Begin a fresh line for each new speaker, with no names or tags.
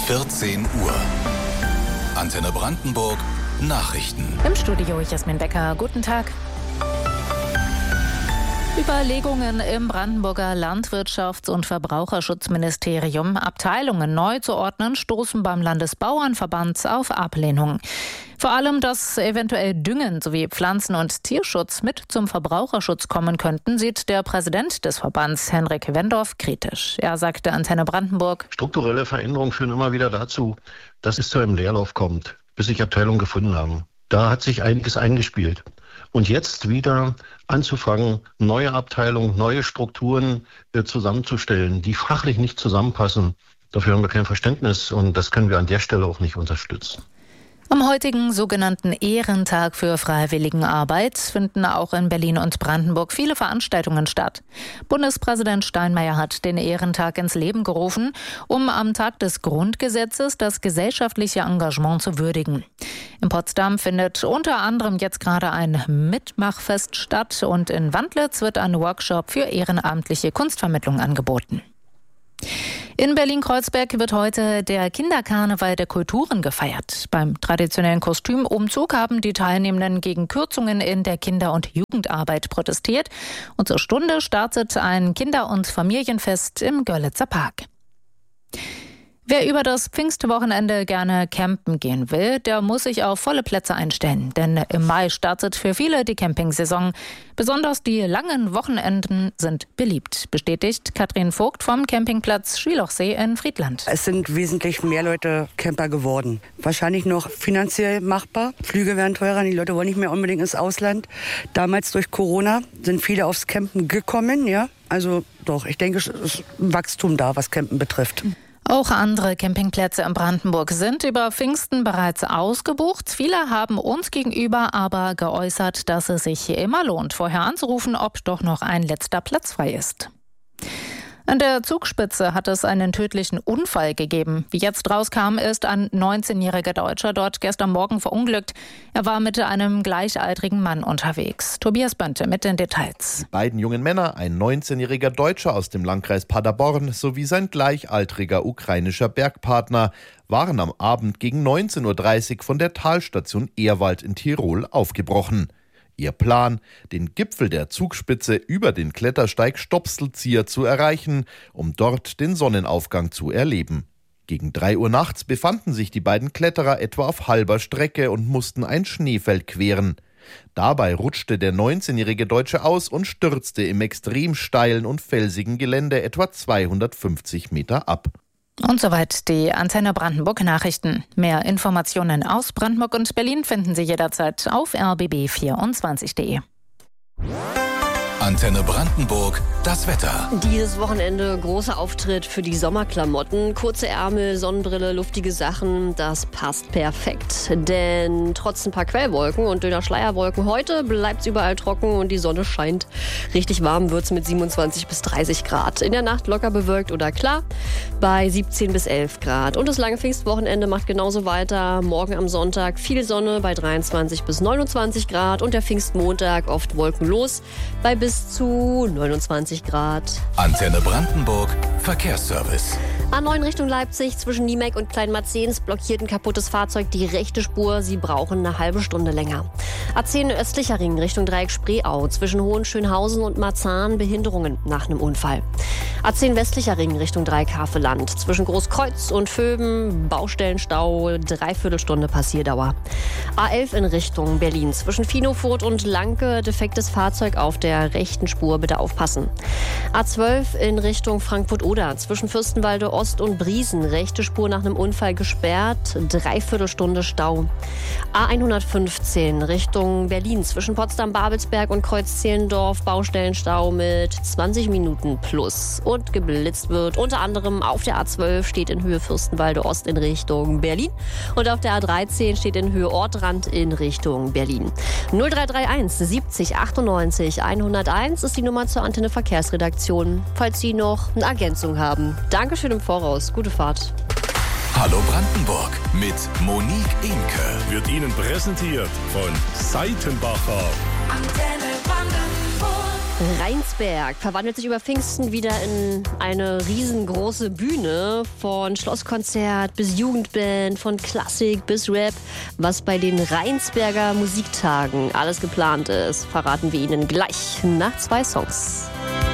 14 Uhr. Antenne Brandenburg Nachrichten.
Im Studio Jasmin Becker. Guten Tag. Überlegungen im Brandenburger Landwirtschafts- und Verbraucherschutzministerium, Abteilungen neu zu ordnen, stoßen beim Landesbauernverband auf Ablehnung. Vor allem, dass eventuell Düngen sowie Pflanzen- und Tierschutz mit zum Verbraucherschutz kommen könnten, sieht der Präsident des Verbands, Henrik Wendorf, kritisch. Er sagte Antenne Brandenburg:
Strukturelle Veränderungen führen immer wieder dazu, dass es zu einem Leerlauf kommt, bis sich Abteilungen gefunden haben. Da hat sich einiges eingespielt. Und jetzt wieder anzufangen, neue Abteilungen, neue Strukturen zusammenzustellen, die fachlich nicht zusammenpassen, dafür haben wir kein Verständnis und das können wir an der Stelle auch nicht unterstützen.
Am heutigen sogenannten Ehrentag für Freiwilligenarbeit finden auch in Berlin und Brandenburg viele Veranstaltungen statt. Bundespräsident Steinmeier hat den Ehrentag ins Leben gerufen, um am Tag des Grundgesetzes das gesellschaftliche Engagement zu würdigen. In Potsdam findet unter anderem jetzt gerade ein Mitmachfest statt und in Wandlitz wird ein Workshop für ehrenamtliche Kunstvermittlung angeboten. In Berlin-Kreuzberg wird heute der Kinderkarneval der Kulturen gefeiert. Beim traditionellen Kostümumzug haben die Teilnehmenden gegen Kürzungen in der Kinder- und Jugendarbeit protestiert. Und zur Stunde startet ein Kinder- und Familienfest im Görlitzer Park. Wer über das Pfingstwochenende gerne campen gehen will, der muss sich auf volle Plätze einstellen. Denn im Mai startet für viele die Campingsaison. Besonders die langen Wochenenden sind beliebt, bestätigt Katrin Vogt vom Campingplatz Schwilochsee in Friedland.
Es sind wesentlich mehr Leute Camper geworden. Wahrscheinlich noch finanziell machbar. Flüge werden teurer, die Leute wollen nicht mehr unbedingt ins Ausland. Damals durch Corona sind viele aufs Campen gekommen. Ja? Also doch, ich denke, es ist ein Wachstum da, was Campen betrifft.
Auch andere Campingplätze in Brandenburg sind über Pfingsten bereits ausgebucht. Viele haben uns gegenüber aber geäußert, dass es sich immer lohnt, vorher anzurufen, ob doch noch ein letzter Platz frei ist. An der Zugspitze hat es einen tödlichen Unfall gegeben. Wie jetzt rauskam, ist ein 19-jähriger Deutscher dort gestern Morgen verunglückt. Er war mit einem gleichaltrigen Mann unterwegs. Tobias Bönte mit den Details.
Die beiden jungen Männer, ein 19-jähriger Deutscher aus dem Landkreis Paderborn sowie sein gleichaltriger ukrainischer Bergpartner, waren am Abend gegen 19.30 Uhr von der Talstation Ehrwald in Tirol aufgebrochen. Ihr Plan, den Gipfel der Zugspitze über den Klettersteig Stopselzieher zu erreichen, um dort den Sonnenaufgang zu erleben. Gegen 3 Uhr nachts befanden sich die beiden Kletterer etwa auf halber Strecke und mussten ein Schneefeld queren. Dabei rutschte der 19-jährige Deutsche aus und stürzte im extrem steilen und felsigen Gelände etwa 250 Meter ab.
Und soweit die Antenne Brandenburg Nachrichten. Mehr Informationen aus Brandenburg und Berlin finden Sie jederzeit auf rbb24.de.
Antenne Brandenburg, das Wetter.
Dieses Wochenende großer Auftritt für die Sommerklamotten. Kurze Ärmel, Sonnenbrille, luftige Sachen, das passt perfekt. Denn trotz ein paar Quellwolken und dünner Schleierwolken heute bleibt es überall trocken und die Sonne scheint. Richtig warm wird es mit 27 bis 30 Grad. In der Nacht locker bewölkt oder klar bei 17 bis 11 Grad. Und das lange Pfingstwochenende macht genauso weiter. Morgen am Sonntag viel Sonne bei 23 bis 29 Grad und der Pfingstmontag oft wolkenlos bei bis zu 29 Grad.
Antenne Brandenburg, Verkehrsservice.
A9 Richtung Leipzig zwischen Niemek und Kleinmarzens blockiert ein kaputtes Fahrzeug die rechte Spur. Sie brauchen eine halbe Stunde länger. A10 östlicher Ring Richtung Dreieck Spreeau zwischen Hohenschönhausen und Marzahn Behinderungen nach einem Unfall. A10 westlicher Ring Richtung Dreieck Havelland zwischen Großkreuz und Vöben Baustellenstau, Dreiviertelstunde Passierdauer. A11 in Richtung Berlin zwischen Finofurt und Lanke defektes Fahrzeug auf der rechten Spur, bitte aufpassen. A12 in Richtung Frankfurt-Oder zwischen Fürstenwalde Ost und Briesen rechte Spur nach einem Unfall gesperrt, Dreiviertelstunde Stau. A115 Richtung Berlin zwischen Potsdam-Babelsberg und Kreuz-Zehlendorf Baustellenstau mit 20 Minuten plus. Und geblitzt wird unter anderem auf der A12 steht in Höhe Fürstenwalde Ost in Richtung Berlin und auf der A13 steht in Höhe Ortrand in Richtung Berlin. 0331 70 98 101 ist die Nummer zur Antenne Verkehrsredaktion, falls Sie noch eine Ergänzung haben. Dankeschön im Voraus. Gute Fahrt.
Hallo Brandenburg mit Monique Imke.
Wird Ihnen präsentiert von Seitenbacher.
Antenne Brandenburg.
Rheinsberg verwandelt sich über Pfingsten wieder in eine riesengroße Bühne. Von Schlosskonzert bis Jugendband, von Klassik bis Rap. Was bei den Rheinsberger Musiktagen alles geplant ist, verraten wir Ihnen gleich nach 2 Songs.